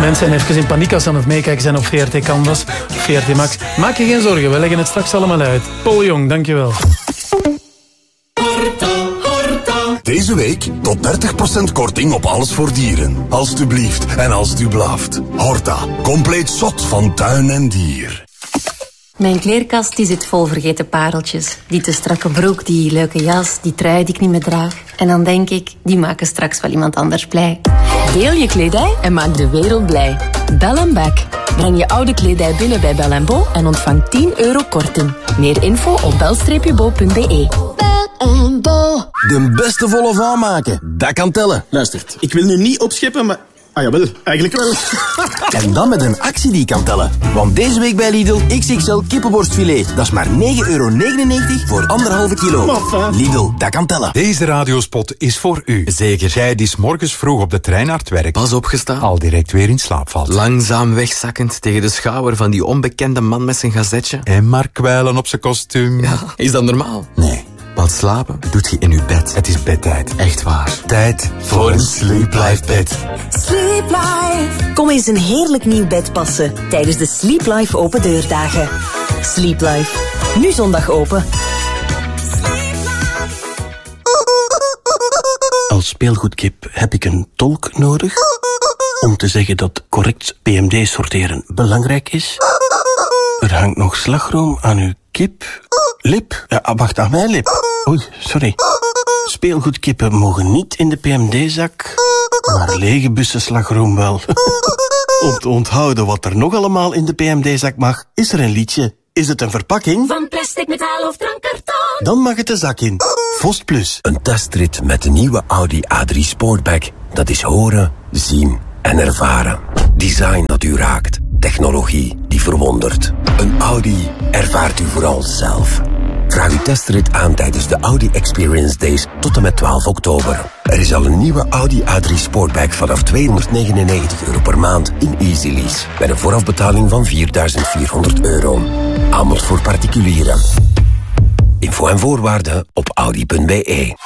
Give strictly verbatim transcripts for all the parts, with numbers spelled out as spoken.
Mensen zijn even in paniek als ze aan het meekijken zijn op V R T Canvas, V R T Max. Maak je geen zorgen, we leggen het straks allemaal uit. Paul Jong, dankjewel. Deze week tot dertig procent korting op alles voor dieren. Alsjeblieft en als u blaft. Horta, compleet zot van tuin en dier. Mijn kleerkast die zit vol vergeten pareltjes. Die te strakke broek, die leuke jas, die trui die ik niet meer draag. En dan denk ik, die maken straks wel iemand anders blij. Deel je kledij en maak de wereld blij. Bell and Back. Breng je oude kledij binnen bij Bell and Bo en ontvang tien euro korting. Meer info op bel bo punt be. Bell and Bo. De beste volle van maken, dat kan tellen. Luistert, ik wil nu niet opscheppen, maar... Ah jawel, eigenlijk wel. En dan met een actie die kan tellen. Want deze week bij Lidl X X L kippenborstfilet. Dat is maar negen euro negenennegentig voor anderhalve kilo. Maffa. Lidl, dat kan tellen. Deze radiospot is voor u. Zeker. Jij die 's morgens vroeg op de trein naar het werk... Pas opgestaan. Al direct weer in slaap valt. Langzaam wegzakkend tegen de schouder van die onbekende man met zijn gazetje. En maar kwijlen op zijn kostuum. Ja, is dat normaal? Nee. Want slapen doet je in je bed. Het is bedtijd. Echt waar. Tijd voor een Sleep Life bed. Sleep Life. Kom eens een heerlijk nieuw bed passen tijdens de Sleep Life open deurdagen. Sleep Life. Nu zondag open. Als speelgoedkip heb ik een tolk nodig om te zeggen dat correct P M D sorteren belangrijk is. Er hangt nog slagroom aan uw kip. Lip? Ja, wacht, aan mijn lip. Oei, sorry. Speelgoedkippen mogen niet in de P M D-zak, maar lege bussen slagroom wel. Om te onthouden wat er nog allemaal in de P M D-zak mag, is er een liedje. Is het een verpakking? Van plastic, metaal of drankkarton? Dan mag het de zak in. Vost Plus. Een testrit met de nieuwe Audi A drie Sportback. Dat is horen, zien en ervaren. Design dat u raakt. Technologie die verwondert. Een Audi ervaart u vooral zelf. Vraag uw testrit aan tijdens de Audi Experience Days tot en met twaalf oktober. Er is al een nieuwe Audi A drie Sportback vanaf tweehonderdnegenennegentig euro per maand in Easy Lease. Met een voorafbetaling van vierduizend vierhonderd euro. Aanbod voor particulieren. Info en voorwaarden op audi punt be.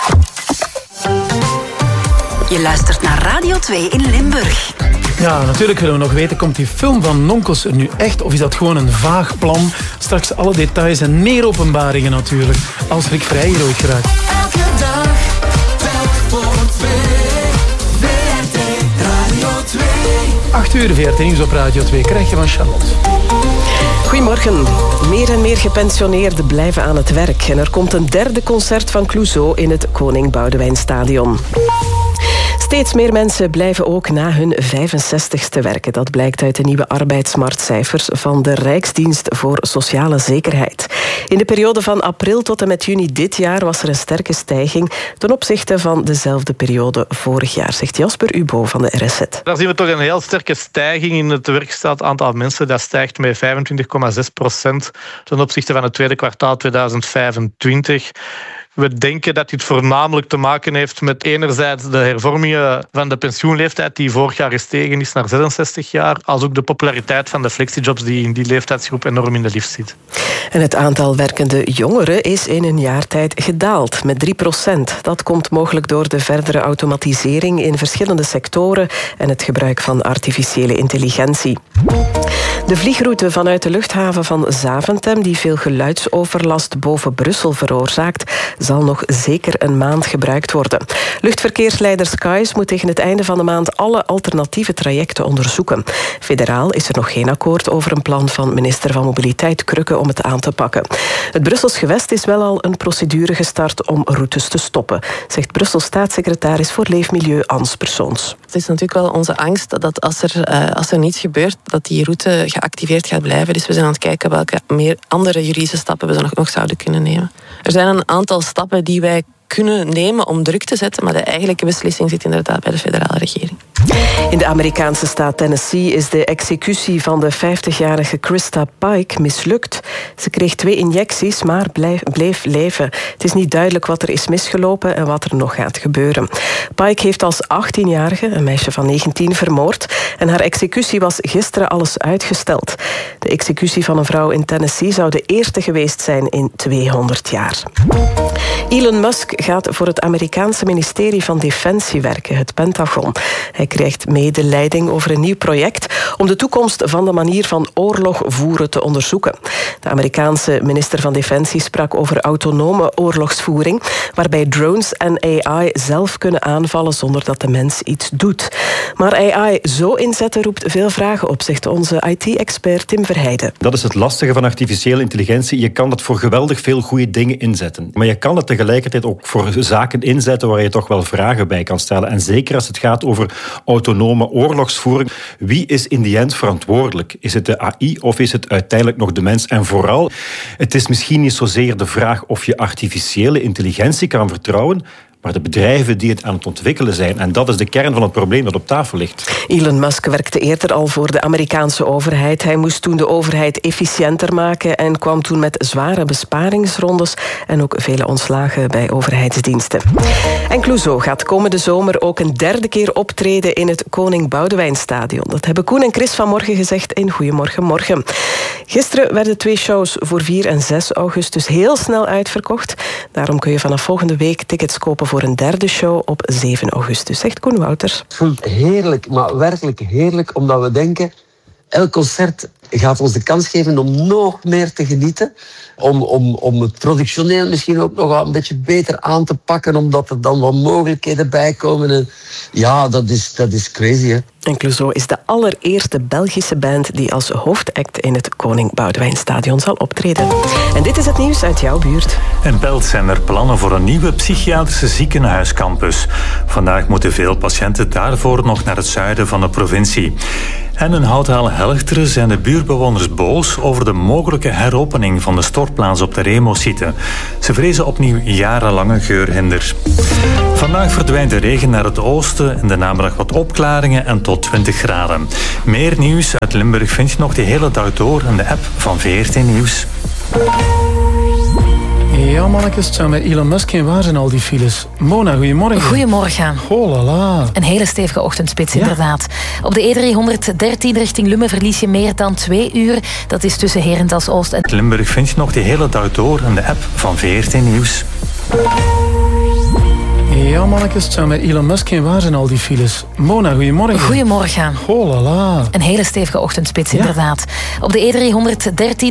Je luistert naar Radio twee in Limburg. Ja, natuurlijk willen we nog weten, komt die film van Nonkels er nu echt of is dat gewoon een vaag plan? Straks alle details en meer openbaringen natuurlijk, als Rick Vrij hier ooit geraakt. Elke dag, telk voor twee, V R T Radio twee. acht uur V R T Nieuws op Radio twee, krijg je van Charlotte. Goedemorgen. Meer en meer gepensioneerden blijven aan het werk. En er komt een derde concert van Clouseau in het Koning Boudewijnstadion. Steeds meer mensen blijven ook na hun vijfenzestigste werken. Dat blijkt uit de nieuwe arbeidsmarktcijfers van de Rijksdienst voor Sociale Zekerheid. In de periode van april tot en met juni dit jaar was er een sterke stijging ten opzichte van dezelfde periode vorig jaar, zegt Jasper Ubo van de R S Z. Daar zien we toch een heel sterke stijging in het werkstaat aantal mensen. Dat stijgt met vijfentwintig komma zes procent ten opzichte van het tweede kwartaal tweeduizend vijfentwintig. We denken dat dit voornamelijk te maken heeft met enerzijds de hervormingen van de pensioenleeftijd die vorig jaar gestegen is naar zesenzestig jaar, als ook de populariteit van de flexijobs die in die leeftijdsgroep enorm in de lift zit. En het aantal werkende jongeren is in een jaar tijd gedaald met drie procent. Dat komt mogelijk door de verdere automatisering in verschillende sectoren en het gebruik van artificiële intelligentie. De vliegroute vanuit de luchthaven van Zaventem, die veel geluidsoverlast boven Brussel veroorzaakt, zal nog zeker een maand gebruikt worden. Luchtverkeersleider Skies moet tegen het einde van de maand alle alternatieve trajecten onderzoeken. Federaal is er nog geen akkoord over een plan van minister van Mobiliteit Krukke om het aan te pakken. Het Brussels gewest is wel al een procedure gestart om routes te stoppen, zegt Brussels staatssecretaris voor Leefmilieu Ans Persoons. Het is natuurlijk wel onze angst dat als er, uh, als er niets gebeurt, dat die route geactiveerd gaat blijven. Dus we zijn aan het kijken welke meer andere juridische stappen we nog, nog zouden kunnen nemen. Er zijn een aantal stappen die wij kunnen nemen om druk te zetten, maar de eigenlijke beslissing zit inderdaad bij de federale regering. In de Amerikaanse staat Tennessee is de executie van de vijftigjarige Krista Pike mislukt. Ze kreeg twee injecties, maar bleef, bleef leven. Het is niet duidelijk wat er is misgelopen en wat er nog gaat gebeuren. Pike heeft als achttienjarige een meisje van negentien vermoord En haar executie was gisteren alles uitgesteld. De executie van een vrouw in Tennessee zou de eerste geweest zijn in tweehonderd jaar. Elon Musk gaat voor het Amerikaanse ministerie van Defensie werken, het Pentagon. Hij krijgt mede leiding over een nieuw project om de toekomst van de manier van oorlog voeren te onderzoeken. De Amerikaanse minister van Defensie sprak over autonome oorlogsvoering, waarbij drones en A I zelf kunnen aanvallen zonder dat de mens iets doet. Maar A I zo inzetten roept veel vragen op, zegt onze I T-expert Tim Verheijden. Dat is het lastige van artificiële intelligentie. Je kan het voor geweldig veel goede dingen inzetten. Maar je kan het tegelijkertijd ook voor zaken inzetten waar je toch wel vragen bij kan stellen. En zeker als het gaat over autonome oorlogsvoering. Wie is in die end verantwoordelijk? Is het de A I of is het uiteindelijk nog de mens? En vooral, het is misschien niet zozeer de vraag of je artificiële intelligentie kan vertrouwen, maar de bedrijven die het aan het ontwikkelen zijn. En dat is de kern van het probleem dat op tafel ligt. Elon Musk werkte eerder al voor de Amerikaanse overheid. Hij moest toen de overheid efficiënter maken en kwam toen met zware besparingsrondes en ook vele ontslagen bij overheidsdiensten. En Clouseau gaat komende zomer ook een derde keer optreden in het Koning Boudewijnstadion. Dat hebben Koen en Chris vanmorgen gezegd in Goedemorgen Morgen. Gisteren werden twee shows voor vier en zes augustus heel snel uitverkocht. Daarom kun je vanaf volgende week tickets kopen voor een derde show op zeven augustus, zegt Koen Wouters. Het voelt heerlijk, maar werkelijk heerlijk, omdat we denken, elk concert gaat ons de kans geven om nog meer te genieten. Om, om, om het productioneel misschien ook nog een beetje beter aan te pakken, omdat er dan wat mogelijkheden bij komen. En ja, dat is, dat is crazy, hè. En Clouseau is de allereerste Belgische band die als hoofdact in het Koning Boudewijnstadion zal optreden. En dit is het nieuws uit jouw buurt. In Belt zijn er plannen voor een nieuwe psychiatrische ziekenhuiscampus. Vandaag moeten veel patiënten daarvoor nog naar het zuiden van de provincie. En in Houthalen-Helchteren zijn de buurtbewoners boos over de mogelijke heropening van de stortplaats op de Remo-site. Ze vrezen opnieuw jarenlange geurhinder. Vandaag verdwijnt de regen naar het oosten, in de namiddag wat opklaringen en tot twintig graden. Meer nieuws uit Limburg vind je nog de hele dag door in de app van V R T Nieuws. Ja, mannetjes, het zou met Elon Musk geen waar zijn, al die files. Mona, goedemorgen. Goedemorgen. Oh la la. Een hele stevige ochtendspits, ja. Inderdaad. Op de E driehonderddertien richting Lummen verlies je meer dan twee uur. Dat is tussen Herentals-Oost en Limburg vind je nog de hele dag door in de app van V R T Nieuws. Ja, mannetjes, het zou met Elon Musk geen waar zijn, al die files. Mona, goedemorgen. Goedemorgen. Oh la la. Een hele stevige ochtendspits, ja. inderdaad. Op de E driehonderddertien